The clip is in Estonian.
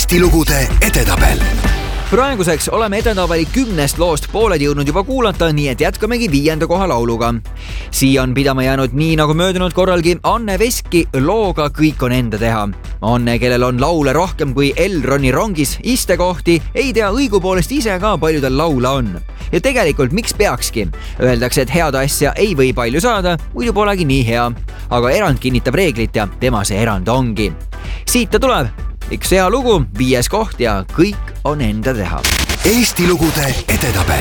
Eesti lugude edetabel. Praeguseks oleme edetabeli 10 loost pooled jõudnud juba kuulata, nii et jätkamegi 5. koha lauluga. Siia on pidama jäänud nii nagu möödunud korralgi Anne Veski looga Kõik on enda teha. Anne, kellel on laule rohkem kui Elroni rongis istekohti, ei tea õigupoolest ise ka palju tal laula on. Ja tegelikult miks peakski? Öeldakse, et head asja ei või palju saada, muidu polegi nii hea. Aga erand kinnitab reeglit ja tema see erand ongi. Siit ta tuleb. Üks hea lugu, 5. koht ja Kõik on enda teha. Eesti lugude edetabel.